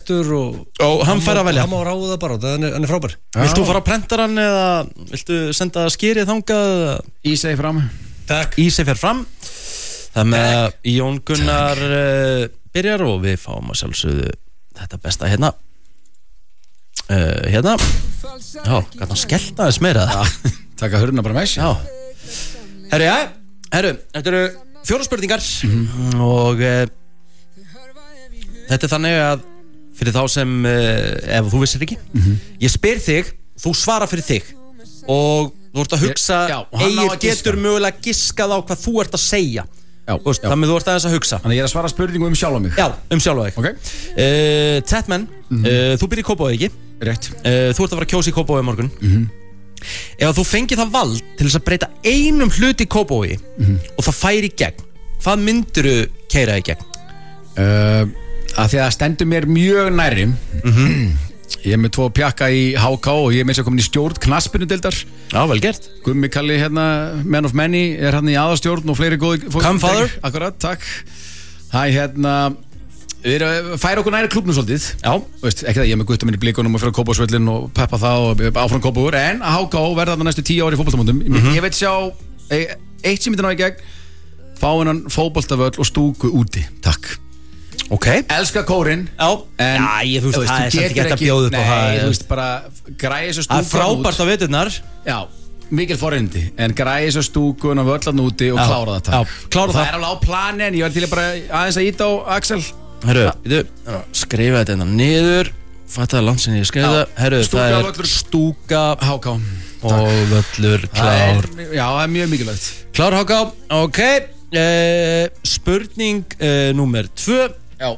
mættur og hann fær að velja. Hann má ráða bara, hann er frábær. Vilt þú fara á prentaran eða viltu senda skýrið þangað? Ísei fram. Takk. Ísei fer fram. Það með að Jón Gunnar byrjar og við fáum að sjálfsögðu þetta besta hérna. Hérna. Já, gæti hann skellt aðeins meira það. Taka hurðina bara með sér. Já. Herru, þetta eru 4 spurningar og þetta er þannig að fyrir þá sem ef þú vissir ekki ég spyr þig, þú svara fyrir þig og þú ert að hugsa Egill getur mögulega giskað á hvað þú ert að segja. Þannig þú ert aðeins að hugsa. Þannig ég er að svara spurningu sjálf á mig. Já, sjálf á þig. Tatman, þú byrjar í Kópavogi ekki? Rétt. Þú ert að fara að kjósa í Kópavogi morgun. Ef þú fengir það vald til þess að breyta einum hlut í Kópavogi og það færi í gegn, hvað myndirðu keyra í gegn? Að því að það stendur mér mjög nærri. Ég er með 2 pjakka í HK og ég er með þess að komin í stjórn knattspyrnudeildar. Já, vel gert. Gummi Kalli hérna, man of many, er hann í aðalstjórn og fleiri góði. Come father. Akkurat, takk. Hæ, hérna, við færa okkur næri klúbnum svolítið. Já. Veist, ekki það, ég er með gutta minn í blikunum og fyrir Kópavogsvöllinn og peppa það og áfram Kópavogur. En að HK verða þarna næstu 10 ári í fótboltamótum. Ég veit sjá, eitt sem myndi ná í gegn, fá hennan fótboltavöll og stúku úti. Takk. Ok. Elska kórinn. Já. En þú veist, það er samt ekki að bjóða upp á það. Nei, þú veist, bara græði þessu stúkun út. Það er frábært á veturnar. Já, mikil forrindi. En græði þessu stúkun og völlan úti og klára það. Já, klára það. Það er alveg á plani en ég var til að bara aðeins að íta á Axel. Herru, skrifa þetta niður. Fattaði landsinni, ég skrifa það. Herru, það er stúka HK og völlur klár. Já, það er mjög mikilvægt. Klár HK, ok. Spurning númer 2. Já.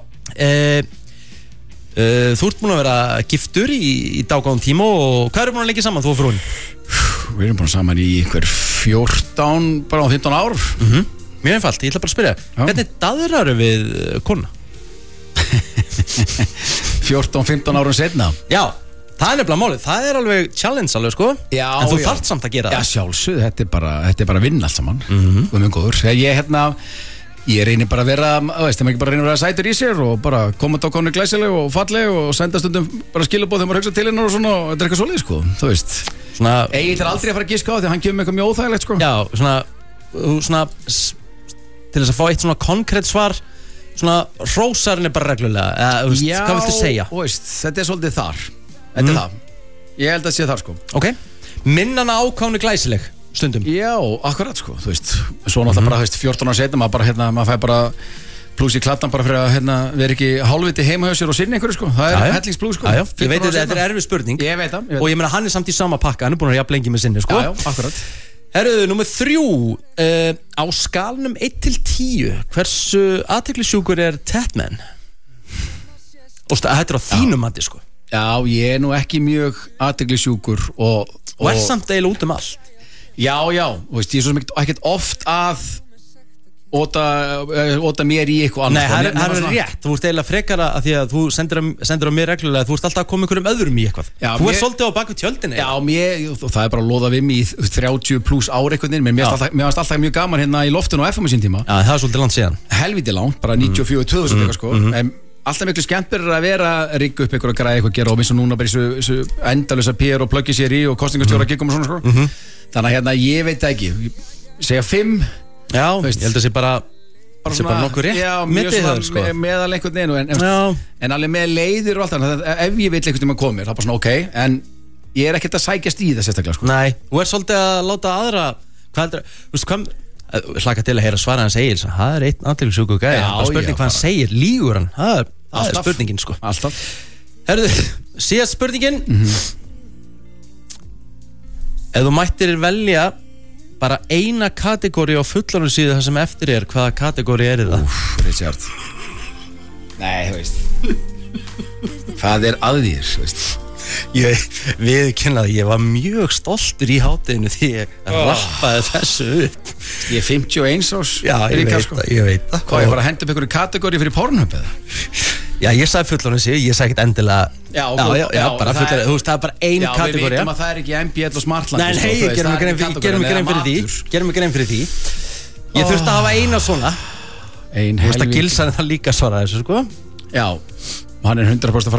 Þú ert búin að vera giftur í dágáðan tíma og hvað eru búin að leggja saman þú og frúin? Við erum búin saman í einhver 14, bara á 15 ár. Mjög einfalt, ég ætla bara að spyrja hvernig daðraru við kona? 14-15 árum setna. Já, það er nefnilega málið, það er alveg challenge alveg sko. Já, en þú þarft samt að gera það. Já, sjálfsögðu, þetta er bara vinn allt saman. Og mjög góður. Ég reynir bara að vera, veist, maður ekki bara reynir að vera sætur í sér og bara koma á konu glæsileg og falleg og senda stundum bara skilaboð þegar maður hugsa til hennar og svona, þetta er eitthvað svoleið sko, þú veist. Svona Egill er aldrei að fara að giska á því að hann kemur með eitthvað mjög óþægilegt sko. Já, svona til þess að fá eitt svona konkrétt svar, svona hrósarinn er bara reglulega, já, hvað viltu segja? Já, veist, þetta er svolítið þar, þetta er það. Ég held að sé þar sko. Ok, minnana ákvánu glæsileg. Stundum. Já, akkurat sko, þú veist. Svo náttúrulega bara, þú veist, 14 ára setna, maður fær bara plús í kladdan bara fyrir að vera ekki hálfviti heima hjá sér og sinni einhverju sko. Það er hellingsplús sko. Ég veit að þetta er erfið spurning. Ég veit það. Og ég meina hann er samt í sama pakka, hann er búin að jafn lengi með sinni sko. Já, akkurat. Herruðu, númer 3, á skalnum 1-10, hversu athyglisjúkur er Tatman? Og þetta er á þínum mati sko. Já, ég er nú ekki mjög athyglisjúkur og er samt eiginlega út allt. Já, þú veist, ég er svo sem ekkert oft að óta mér í eitthvað annars. Nei, það er rétt, þú ert eiginlega frekara að því að þú sendir á mér reglulega, þú ert alltaf að koma einhverjum öðrum í eitthvað. Þú ert svolítið á bak við tjöldinni. Já, það er bara að loða við mig í 30 pluss ára einhvern veginn, mér varst alltaf mjög gaman hérna í loftinu á FM sín tíma. Já, það er svolítið langt síðan. Helviti langt, bara 94-2000 eitthvað sko. Alltaf miklu skemmtilega að vera að rigga upp einhverja græði eitthvað gera og eins og núna bara þessu endalösa PR og pluggi sér í og kostingastjóra giggum og svona sko. Þannig að hérna, ég veit ekki, segja 5. Já, ég held að sé bara nokkuð rétt. Já, mjög svona sko. Meðal einhvern veginn en alveg með leiðir og allt þannig að ef ég vil einhvern veginn komir, þá bara svona ok, en ég er ekkert að sækjast í það sérstaklega sko. Nei, þú er svolítið að láta aðra, hlaka til að heyra svara hans Egils, það er einn athyglisjúkur gæi, bara spurning hvað hann segir, lígur hann, það er spurningin sko. Alltaf. Herðu, síðast spurningin, ef þú mættir velja bara eina kategóri á fullorðinsíðu það sem eftir er, hvaða kategóri er það? Richard. Nei, þú veist. Hvað er að þér, þú veist? Ég viðurkenni, ég var mjög stoltur í hádeginu því ég rappaði þessu upp. Ég er 51 árs. Já, ég veit það. Hvað, ég var að henda upp einhverju kategóri fyrir Pornhub eða? Já, ég sagði fullorðinsíðu, ég sagði ekkert endilega. Já, bara fullorðinsíðu, þú veist, það er bara ein kategóri. Já, við veitum að það er ekki MBL og Smartland. Nei, gerum við grein fyrir því. Ég þurfti að hafa eina svona. Þú veist að Gilsan það líka svaraði þessu, sko. Já, hann er 100%